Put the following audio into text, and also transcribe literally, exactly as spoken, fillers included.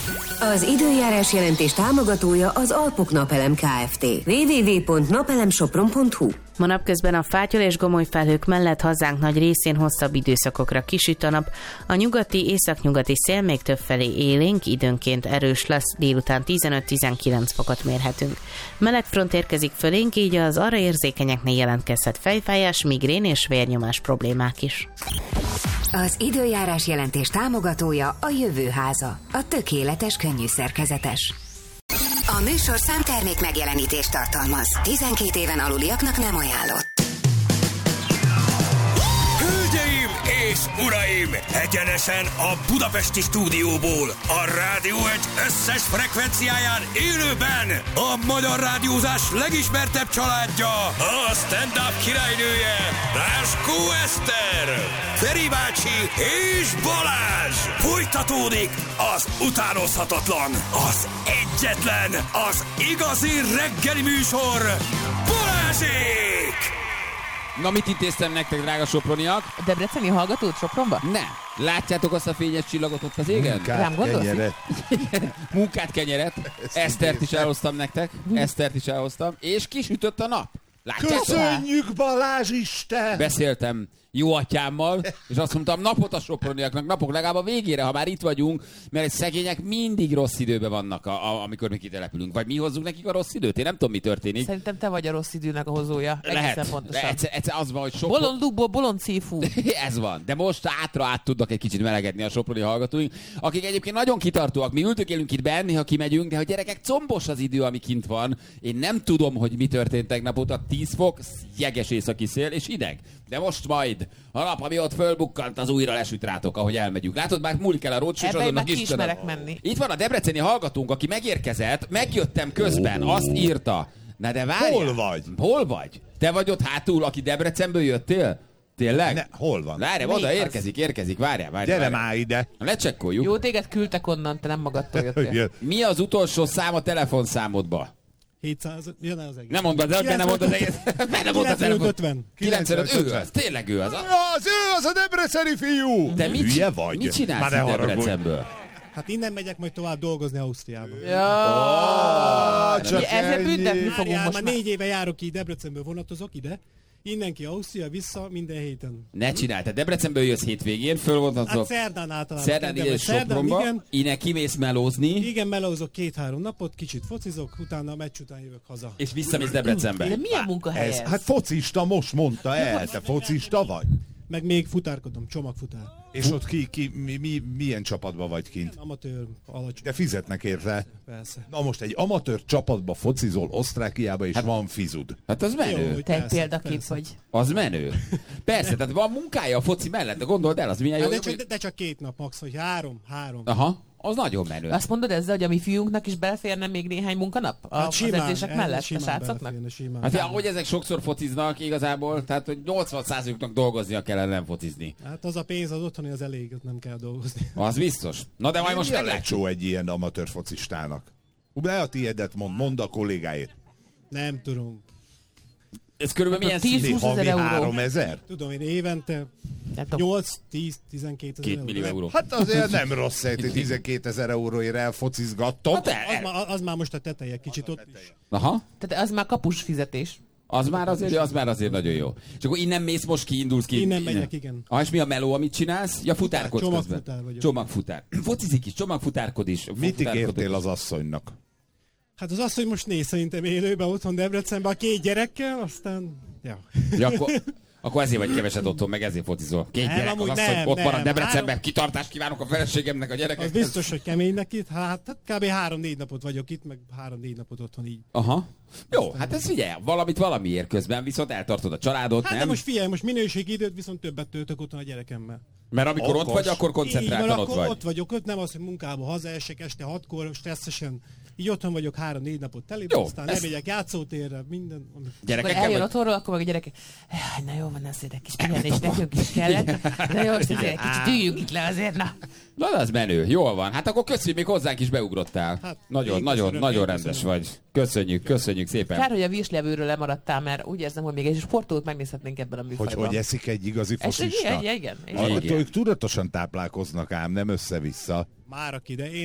Az időjárás jelentés támogatója az Alpok Napelem Kft. double-u double-u double-u pont napelemsopron pont hu. Ma napközben a fátyol és gomoly felhők mellett hazánk nagy részén hosszabb időszakokra kisüt a nap. A nyugati, északnyugati szél még többfelé élénk, időnként erős lesz, délután tizenöt-tizenkilenc fokot mérhetünk. Meleg front érkezik fölénk, így az arra érzékenyeknél jelentkezhet fejfájás, migrén és vérnyomás problémák is. Az időjárás jelentés támogatója a Jövőháza, a tökéletes könnyű szerkezetes. A műsorszám termék megjelenítést tartalmaz. tizenkét éven aluliaknak nem ajánlott. Hölgyeim és uraim! Egyenesen a budapesti stúdióból, a Rádió egy összes frekvenciáján élőben a magyar rádiózás legismertebb családja, a stand-up királynője, Ráskó Eszter, Feri bácsi és Balázs! Folytatódik az utánozhatatlan, az egyetlen, az igazi reggeli műsor, Balázsék! Na, mit intéztem nektek, drága soproniak? A debreceni hallgatót Sopronba? Nem. Látjátok azt a fényes csillagot ott az égen? Munkát, Rám gondolsz? kenyeret. Munkát, kenyeret. Esztert is elhoztam nektek. Esztert is elhoztam. És kisütött a nap. Látjátok? Köszönjük, Balázs Isten! Beszéltem jó atyámmal, és azt mondtam, napot a soproniaknak, napok legalább a végére, ha már itt vagyunk, mert szegények mindig rossz időben vannak, a, a, amikor mi kitelepülünk. Vagy mi hozzuk nekik a rossz időt? Én nem tudom, mi történik. Szerintem te vagy a rossz időnek a hozója. Lehet. Pontosan. Egyszer, egyszer az van, hogy sopron... Bolondukból bolond szívú. Ez van. De most átra át tudnak egy kicsit melegedni a soproni hallgatóink, akik egyébként nagyon kitartóak. Mi ültök élünk itt benni, ha kimegyünk, de hogy gyerekek, combos az idő, ami kint van. Én nem tudom, hogy mi történt tegnap óta. tíz fok, jeges északi szél és hideg. De most majd a nap, ami ott fölbukkant, az újra lesüt rátok, ahogy elmegyünk. Látod, már múlik el a rócsó, és Ebben azonnak meg ki Istenem. ismerek menni. Itt van a debreceni hallgatónk, aki megérkezett, megjöttem közben, oh. azt írta. Na de várjál. Hol vagy? Hol vagy? Te vagy ott hátul, aki Debrecenből jöttél? Tényleg? Ne, hol van? Várjál, oda érkezik, érkezik, várjál, várjál. Gyere várjál. már ide. Lecsekkoljuk. Jó, téged küldtek onnan, te nem magadtól jöttél. Mi az utolsó szám a telefonszámodba? hétszáz, jön el az egész. Nem mondd be, benne mondd az egész. Benne mondd az kilencvenöt ötven. kilencvenöt ő az, tényleg ő az. Az ő, az a debreceni fiú! De mit, hülye vagy? mit csinálsz Már ne a haragudj. Debrecenből? Hát innen megyek majd tovább dolgozni Ausztriába. Ja, csak ugye ezzel ennyi. büntetni fogunk Várjál, most már már. négy éve járok ki, Debrecenből vonatozok ide. Innen ki Ausztria, vissza minden héten. Ne csinálj, te Debrecenből jössz hétvégén, fölvontatszok. Hát szerdán általában. Szerdán ide Szerdán, Sopronba, igen. innen kimész melózni, Igen, melózok két-három napot, kicsit focizok, utána a meccs után jövök haza. és visszamész Debrecenbe. De milyen munkahely Ez, ez? hát focista, most mondta el. Te focista vagy? Meg még futárkodom, csomagfutár. És ott ki, ki mi, mi, milyen csapatban vagy kint? Amatőr, alacsony. De fizetnek érte. Persze. Na most egy amatőr csapatba focizol Osztrákiába, és hát, van fizud. Hát az menő. hogy Te egy persze, példakép persze. vagy. Az menő. Persze, tehát van munkája a foci mellett, de gondold el, az milyen jó. Hát de, csak, de csak két nap max, hogy három, három. Aha, az nagyon menő. Azt mondod ezzel, hogy a mi fiúnknak is beleférne még néhány munkanap? A, Hát az simán, edzések ez mellett a simán srácoknak? beleférne, simán. Hát, ahogy ezek sokszor fociznak igazából, tehát hogy nyolcvan százalékuknak dolgoznia kellene, nem focizni. Hát az a pénz az otthoni az elég, ott nem kell dolgozni. Az biztos. Na de majd most Milyen meglátjuk. lecsó egy ilyen amatőr focistának? Le a tiédet mond, mondd a kollégáért. Nem tudom. Ez körülbelül milyen tíz- szín? húsz ezer Havi euró. három ezer? Tudom én évente Nem tudom. nyolc, tíz, tizenkét ezer Két millió euró. Hát azért nem rossz, hogy tizenkétezer euróért elfocizgattok. Hát el- Az, már, az már most a teteje kicsit ott is. Aha. Tehát az már kapus fizetés. Az már azért, az már azért nagyon jó. És akkor innen mész, most kiindulsz ki. Innen megyek, igen. Ah, és mi a meló, amit csinálsz? Ja, futárkodsz Csomagfutár közben. vagyok. Csomagfutár. Focizik is, csomagfutárkod is. Mit futárkodok ígértél is. az asszonynak? Hát az az, hogy most néz szerintem élőben otthon Debrecenben a két gyerekkel, aztán... Ja. Ja, akkor, akkor ezért vagy keveset otthon, meg ezért focizol. Két Nem, gyerek, az amúgy az, hogy nem, ott nem. marad Debrecenben, Három- kitartást kívánok a feleségemnek, a gyerekeknek. Az biztos, hogy kemény neki. Hát, hát kb. három-négy napot vagyok itt, meg három-négy napot otthon így. Aha. Jó, hát ez figyelj, valamit valamiért közben, viszont eltartod a családot, Hát nem? de most figyelj, most minőségi időt viszont többet töltök otthon a gyerekemmel. Mert amikor ott Okos. vagy, akkor Így van, koncentráltan ott akkor vagy. ott vagyok, ott nem az, hogy munkába hazaesek este hatkor, stresszesen. Így otthon vagyok három-négy napot telibe, Jó, aztán ez- elmegyek játszótérre, minden. Amit... Akkor Gyerekekkel eljön vagy? otthonról, akkor meg a gyerekek, "Jaj, na jó van, azért egy kis pihenés nekünk is kellett. De jó, most azért egy kicsit üljünk itt le azért, na. Na, az menő, jól van. Hát akkor köszönjük, még hozzánk is beugrottál. Hát, nagyon, én nagyon, köszönöm, nagyon én rendes köszönöm. vagy. Köszönjük, köszönjük szépen. Kár, hogy a virslevőről lemaradtál, mert úgy érzem, hogy még egy sportolót megnézhetnénk ebben a Hogy műfajban. hogy eszik egy igazi Ez egy focista? igen, igen, igen. Ah, Igen. Ők tudatosan táplálkoznak ám, nem össze-vissza. Már aki, de én